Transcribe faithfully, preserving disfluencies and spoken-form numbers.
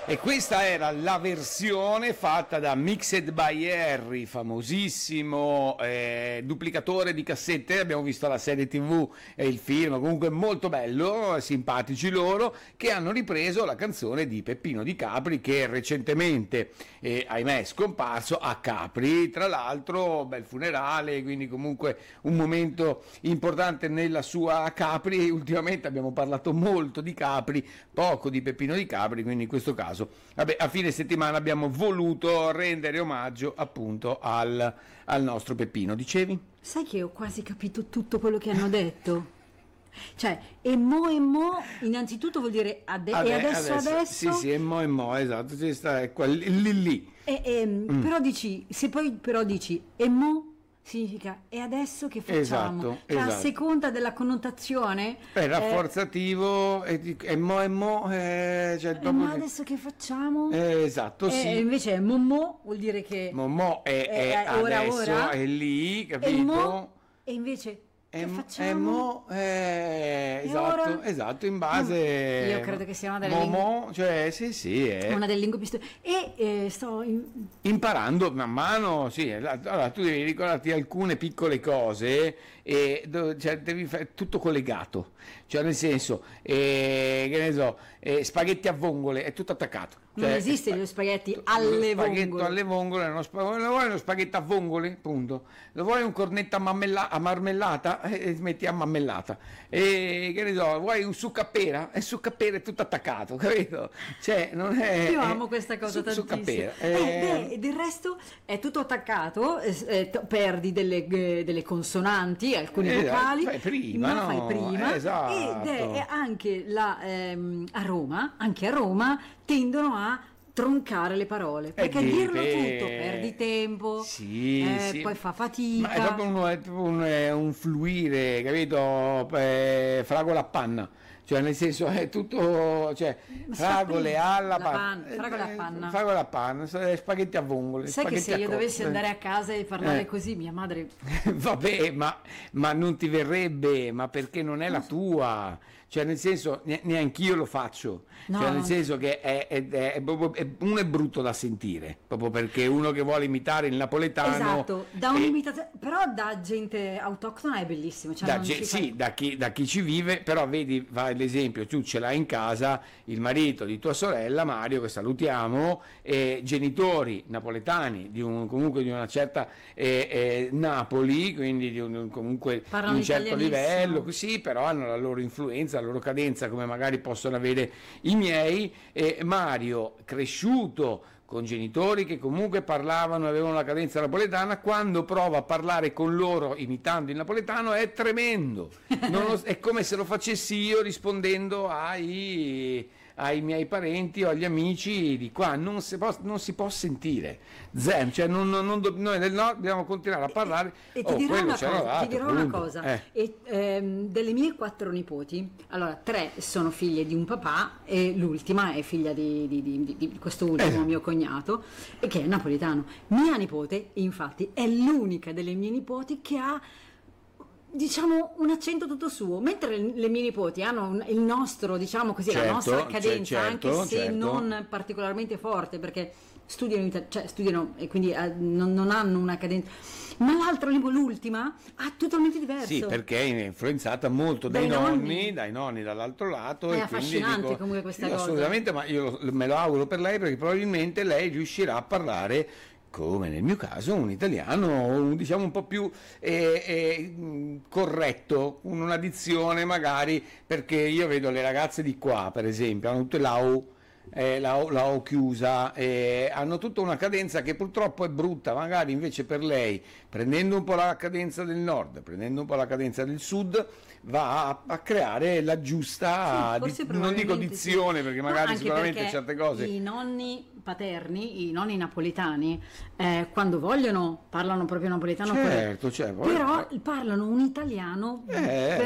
E questa era la versione fatta da Mixed by Harry, famosissimo eh, duplicatore di cassette. Abbiamo visto la serie tivù e il film, comunque molto bello, simpatici loro, che hanno ripreso la canzone di Peppino Di Capri, che recentemente, eh, ahimè, è scomparso a Capri. Tra l'altro, bel funerale, quindi comunque un momento importante nella sua Capri. Ultimamente abbiamo parlato molto di Capri, poco di Peppino Di Capri, quindi in questo caso vabbè, a fine settimana abbiamo voluto rendere omaggio appunto al, al nostro Peppino. Dicevi? Sai che ho quasi capito tutto quello che hanno detto? Cioè, e mo e mo innanzitutto vuol dire ade- Ade- e adesso adesso, adesso? sì sì, e mo e mo, esatto, ci sta, è qua, lì lì, lì. E, e, Mm. Però dici, se poi però dici e mo significa e adesso che facciamo? Esatto, Cioè, a esatto. seconda della connotazione È rafforzativo e, di- e mo e mo, eh, cioè eh, proprio ma che- adesso che facciamo? eh, esatto, E sì. invece mo mo vuol dire che Mo, mo è, è Eh, eh, ora, adesso, ora. è lì, e capito? mo e invece E, che mo- facciamo? e mo, eh, E esatto, ora? esatto, in base. Io credo che sia una delle mo, lingue- mo, cioè, sì, sì, è. una delle lingue più stu- e eh, sto in- Imparando man mano, sì, allora tu devi ricordarti alcune piccole cose e do- cioè, devi fare tutto collegato, cioè nel senso, eh, che ne so, eh, spaghetti a vongole, è tutto attaccato. Non Cioè, esiste spa- gli spaghetti lo alle spaghetto vongole. alle vongole, uno spa- lo vuoi uno spaghetto a vongole? Punto. Lo vuoi un cornetto a, mammella- a marmellata? Eh, metti a marmellata. E che ne so, vuoi un succo a pera? E succo a pera è tutto attaccato, capito? Cioè, non è. Io amo questa cosa su- succo a tantissimo. pera. Eh, Eh, beh, e del resto è tutto attaccato, eh, eh, to- perdi delle, eh, delle consonanti, alcuni Eh, vocali, fai prima, ma no? fai prima. Esatto. Ed è, è anche la, ehm, a Roma, anche a Roma tendono a troncare le parole, perché dirlo dipende. tutto perdi tempo, Sì, eh, sì. poi fa fatica. Ma è proprio uno- è proprio un, è un fluire, capito? Eh, fragola a panna, cioè nel senso è tutto, cioè Ma fragole sappi- alla la panna, panna, fragole a panna. fragole a panna, eh, spaghetti a vongole. Sai che spaghetti se a io cotta. dovessi andare a casa e parlare Eh. così, mia madre Vabbè, ma, ma non ti verrebbe, ma perché non è la tua, cioè nel senso ne- neanch'io lo faccio, No. cioè nel senso che è, è- è- è proprio, è- uno è brutto da sentire, proprio perché uno che vuole imitare il napoletano, esatto, da e- un'imitazione, però da gente autoctona è bellissimo, cioè da, non ge- si fa- sì, da chi, da chi ci vive, però vedi, fai l'esempio, tu ce l'hai in casa, il marito di tua sorella, Mario, che salutiamo, eh, genitori napoletani, di un, comunque di una certa eh, eh, Napoli, quindi di un, comunque di Parlano un certo italianissimo. livello, sì, però hanno la loro influenza, la loro cadenza, come magari possono avere i miei. Eh, Mario, cresciuto con genitori che comunque parlavano, avevano la cadenza napoletana, quando prova a parlare con loro imitando il napoletano è tremendo. Non lo- è come se lo facessi io rispondendo ai, ai miei parenti o agli amici di qua, non si può, non si può sentire. Zen, cioè non, non- non do- noi del nord dobbiamo continuare a parlare. E ti Oh, dirò, quello una c'era cosa, dato, ti dirò una punto. cosa. Eh. E, ehm, delle mie quattro nipoti, allora tre sono figlie di un papà e l'ultima è figlia di, di- di- di- di questo ultimo Esatto. mio cognato, e che è napoletano. Mia nipote, infatti, è l'unica delle mie nipoti che ha, diciamo, un accento tutto suo, mentre le le mie nipoti hanno un- il nostro, diciamo così, la Certo, nostra cadenza, cioè, anche certo, se certo. non particolarmente forte, perché studiano, in ita- cioè studiano e quindi eh, non, non hanno una cadenza, ma l'altra, l'ultima, ha totalmente diverso. Sì, perché è influenzata molto dai, Dai nonni, nonni. dai nonni dall'altro lato. È e quindi affascinante dico, comunque questa io cosa. assolutamente, ma io lo- me lo auguro per lei, perché probabilmente lei riuscirà a parlare, come nel mio caso, un italiano, un- diciamo un po' più eh, eh, mh, corretto, con una dizione magari, perché io vedo le ragazze di qua, per esempio, hanno tutte la O, eh, la, O, la O chiusa, eh, hanno tutta una cadenza che purtroppo è brutta, magari invece per lei, prendendo un po' la cadenza del nord, prendendo un po' la cadenza del sud, va a, a creare la giusta, Sì, forse di- non dico probabilmente dizione, sì. perché No, magari anche sicuramente perché certe cose. i nonni paterni, i nonni napoletani, eh, quando vogliono parlano proprio napoletano, Certo, certo. però parlano un italiano Eh,